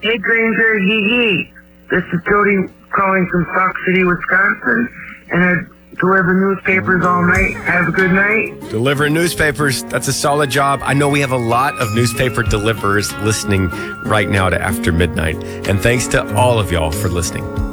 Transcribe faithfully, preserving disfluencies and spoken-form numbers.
Hey, Granger, hee hee. This is Jody calling from Sauk City, Wisconsin, and I deliver newspapers all night. Have a good night. Delivering newspapers, that's a solid job. I know we have a lot of newspaper deliverers listening right now to After Midnight, and thanks to all of y'all for listening.